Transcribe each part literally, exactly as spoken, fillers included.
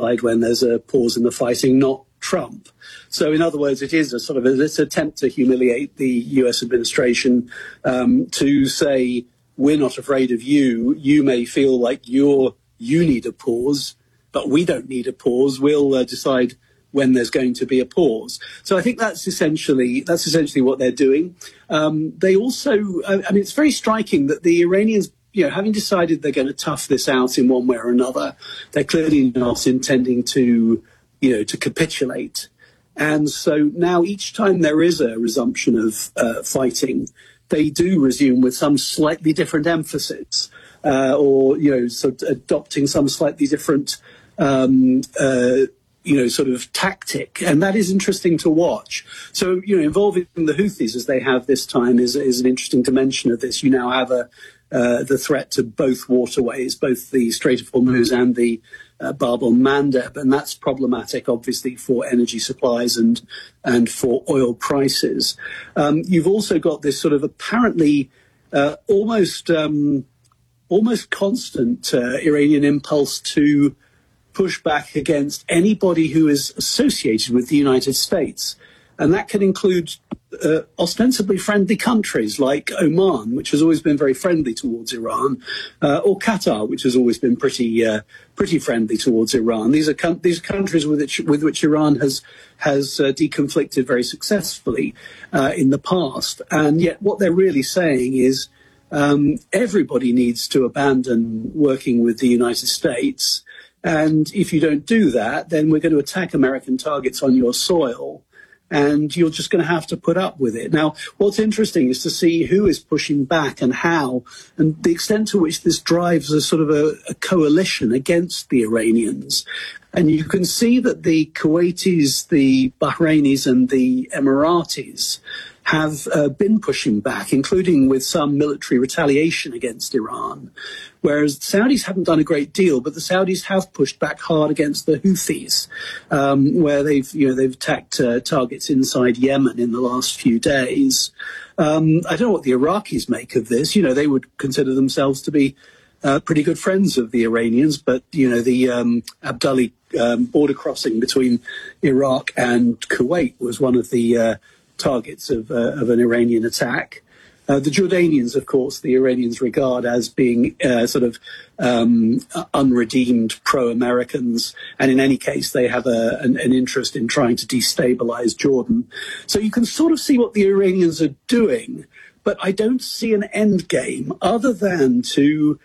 decide when there's a pause in the fighting, not Trump. So in other words, it is a sort of a, it's an attempt to humiliate the U S administration, um, to say, we're not afraid of you. You may feel like you're, you need a pause, but we don't need a pause. We'll uh, decide when there's going to be a pause. So I think that's essentially that's essentially what they're doing. Um, they also, I mean, it's very striking that the Iranians, you know, having decided they're going to tough this out in one way or another, they're clearly not intending to, you know, to capitulate. And so now each time there is a resumption of uh, fighting, they do resume with some slightly different emphasis, uh, or, you know, sort of adopting some slightly different um, uh you know, sort of tactic. And that is interesting to watch. So, you know, involving the Houthis as they have this time is, is an interesting dimension of this. You now have a, uh, the threat to both waterways, both the Strait of Hormuz and the uh, Bab el-Mandeb. And that's problematic, obviously, for energy supplies and, and for oil prices. Um, you've also got this sort of apparently uh, almost, um, almost constant uh, Iranian impulse to push back against anybody who is associated with the United States. And that can include uh, ostensibly friendly countries like Oman, which has always been very friendly towards Iran, uh, or Qatar, which has always been pretty uh, pretty friendly towards Iran. These are com- these are countries with which, with which Iran has has uh, deconflicted very successfully uh, in the past. And yet what they're really saying is um, everybody needs to abandon working with the United States. And if you don't do that, then we're going to attack American targets on your soil, and you're just going to have to put up with it. Now, what's interesting is to see who is pushing back and how, and the extent to which this drives a sort of a, a coalition against the Iranians. And you can see that the Kuwaitis, the Bahrainis, and the Emiratis have uh, been pushing back, including with some military retaliation against Iran, whereas the Saudis haven't done a great deal, but the Saudis have pushed back hard against the Houthis, um, where they've, you know, they've attacked uh, targets inside Yemen in the last few days. Um, I don't know what the Iraqis make of this. You know, they would consider themselves to be uh, pretty good friends of the Iranians, but, you know, the um, Abdali um, border crossing between Iraq and Kuwait was one of the uh, targets of, uh, of an Iranian attack. Uh, the Jordanians, of course, the Iranians regard as being uh, sort of um, unredeemed pro-Americans, and in any case, they have a, an, an interest in trying to destabilize Jordan. So you can sort of see what the Iranians are doing, but I don't see an end game other than to,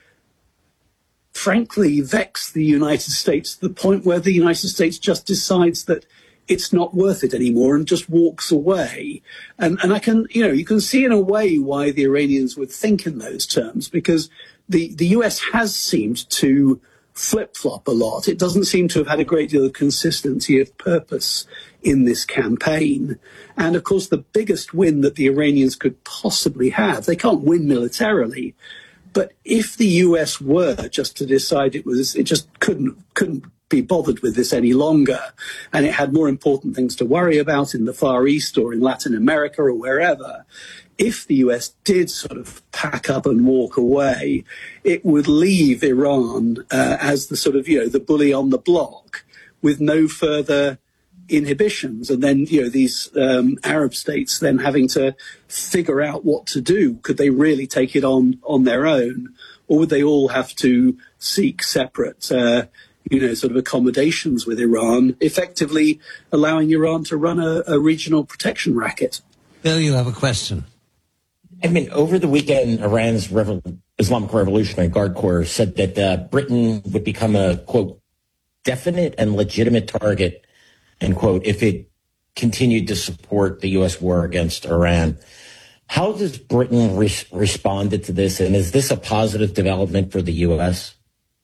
frankly, vex the United States to the point where the United States just decides that it's not worth it anymore and just walks away. And, and I can, you know, you can see in a way why the Iranians would think in those terms, because the, the U S has seemed to flip-flop a lot. It doesn't seem to have had a great deal of consistency of purpose in this campaign. And of course, the biggest win that the Iranians could possibly have, they can't win militarily, but if the U S were just to decide it was, it just couldn't, couldn't be bothered with this any longer, and it had more important things to worry about in the Far East or in Latin America or wherever, if the U S did sort of pack up and walk away, it would leave Iran uh, as the sort of, you know, the bully on the block with no further inhibitions. And then, you know, these um, Arab states then having to figure out what to do. Could they really take it on on their own, or would they all have to seek separate uh, you know, sort of accommodations with Iran, effectively allowing Iran to run a, a regional protection racket? Bill, you have a question. I mean, over the weekend, Iran's Revo- Islamic Revolutionary Guard Corps said that uh, Britain would become a, quote, definite and legitimate target, end quote, if it continued to support the U S war against Iran. How does Britain re- responded to this, and is this a positive development for the U S?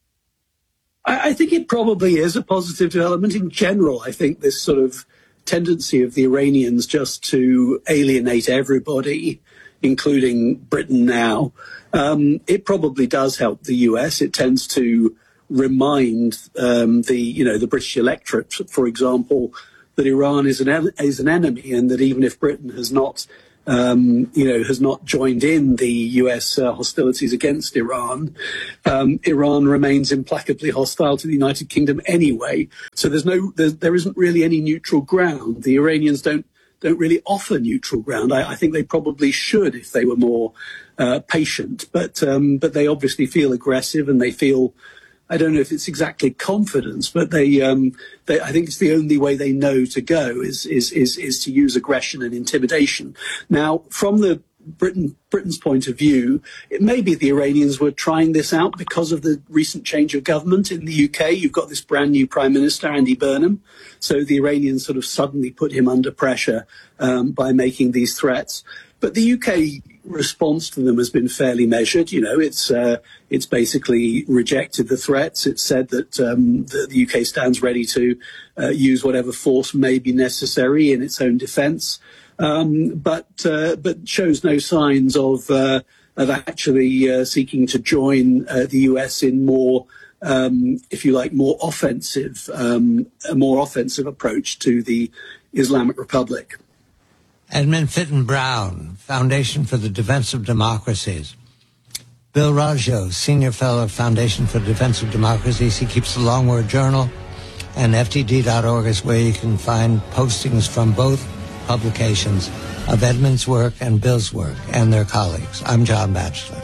I think it probably is a positive development in general. I think this sort of tendency of the Iranians just to alienate everybody, including Britain now, um, it probably does help the U S. It tends to remind um, the, you know, the British electorate, for example, that Iran is an is an enemy, and that even if Britain has not um, you know, has not joined in the U S uh, hostilities against Iran, um, Iran remains implacably hostile to the United Kingdom anyway. So there's no, there, there isn't really any neutral ground. The Iranians don't don't really offer neutral ground. I, I think they probably should if they were more uh, patient, but um, but they obviously feel aggressive, and they feel, I don't know if it's exactly confidence, but they, um, they I think it's the only way they know to go is is is is to use aggression and intimidation. Now, from the Britain, Britain's point of view, it may be the Iranians were trying this out because of the recent change of government in the U K. You've got this brand new Prime Minister, Andy Burnham. So the Iranians sort of suddenly put him under pressure um, by making these threats. But the U K response to them has been fairly measured. You know, it's uh, it's basically rejected the threats. It's said that um, the, the U K stands ready to uh, use whatever force may be necessary in its own defence. Um, but uh, but shows no signs of uh, of actually uh, seeking to join uh, the U S in more, um, if you like, more offensive, um, a more offensive approach to the Islamic Republic. Edmund Fitton Brown, Foundation for the Defense of Democracies. Bill Raggio, Senior Fellow, Foundation for the Defense of Democracies. He keeps the Long Word Journal, and F T D dot org is where you can find postings from both publications of Edmund's work and Bill's work and their colleagues. I'm John Batchelor.